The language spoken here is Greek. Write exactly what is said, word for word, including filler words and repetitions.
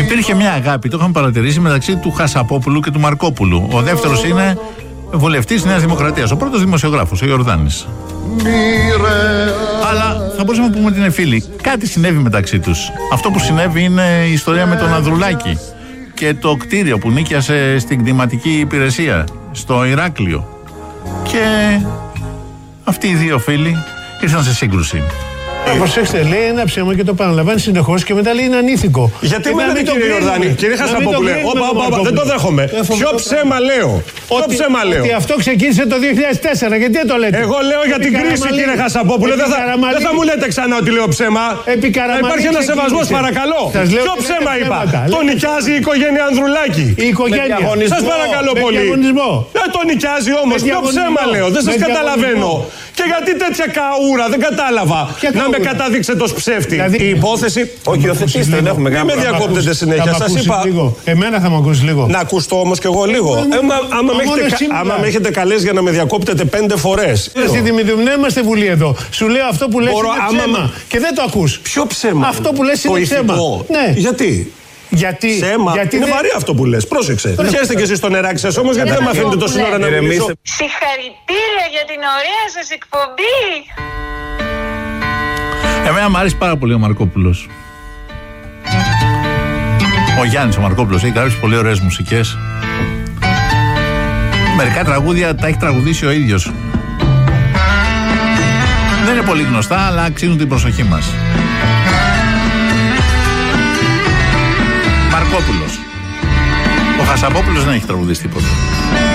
Υπήρχε μια αγάπη, το είχαμε παρατηρήσει, μεταξύ του Χασαπόπουλου και του Μαρκόπουλου. Ο δεύτερος είναι βουλευτής Νέας Δημοκρατίας. Ο πρώτος δημοσιογράφος, ο Ιορδάνης. Αλλά θα μπορούσαμε να πούμε ότι είναι φίλοι. Κάτι συνέβη μεταξύ τους. Αυτό που συνέβη είναι η ιστορία με τον Ανδρουλάκη και το κτίριο που νίκιασε στην κτηματική υπηρεσία στο Ηράκλειο. Και αυτοί οι δύο φίλοι ήρθαν σε σύγκρουση. Ε, προσέξτε, λέει ένα ψέμα και το παραλαμβάνει συνεχώς και μετά λέει είναι ανήθικο. Γιατί μου λέτε, κύριε Ιορδάνη, κύριε Χασαπόπουλε, δεν το δέχομαι. Ποιο ψέμα λέω. Ποιο ψέμα λέω. Ότι αυτό ξεκίνησε το δύο χιλιάδες τέσσερα, γιατί δεν το λέτε. Εγώ λέω για την κρίση, κύριε Χασαπόπουλε. Δεν θα μου λέτε ξανά ότι λέω ψέμα. Να υπάρχει ένα σεβασμό, παρακαλώ. Ποιο ψέμα είπα. Το νοικιάζει η οικογένεια Ανδρουλάκη. Η οικογένεια. Σα παρακαλώ πολύ. Δεν το νοικιάζει όμω. Ποιο ψέμα λέω. Δεν σα καταλαβαίνω. Και γιατί τέτοια καούρα, δεν κατάλαβα. Να με καταδείξετε ως ψεύτη. Δηλαδή, η υπόθεση. Όχι, υιοθετήστε, δεν έχουμε κανένα πρόβλημα. Μην με διακόπτετε συνέχεια. Σας είπα. Λίγο. Εμένα θα με ακούσει λίγο. Να ακουστώ όμως κι εγώ λίγο. Ε, ε, άμα, με έχετε, άμα με έχετε καλέσει για να με διακόπτετε πέντε φορές. Στη Δημητρίου, ναι, είμαστε Βουλή εδώ. Σου λέω αυτό που λες Μπορώ, είναι άμα... ψέμα. Και δεν το ακούς. Ποιο ψέμα. Αυτό που λες είναι ψέμα. Ναι. Γιατί. Γιατί, Ψέμα. γιατί είναι δεν... βαρύ αυτό που λες. Πρόσεξε. Δεν χαίρεστε κι εσείς στο νεράκι σας όμως, γιατί δεν με αφήνετε τόση ώρα να μιλήσω. Συγχαρητήρια για την ωραία σας εκπομπή. Εμένα μου αρέσει πάρα πολύ ο Μαρκόπουλος. Ο Γιάννης ο Μαρκόπουλος έχει γράψει πολύ ωραίες μουσικές. Μερικά τραγούδια τα έχει τραγουδήσει ο ίδιος. Δεν είναι πολύ γνωστά, αλλά αξίζουν την προσοχή μας. Μαρκόπουλος. Ο Χασαπόπουλος δεν έχει τραγουδίσει τίποτα.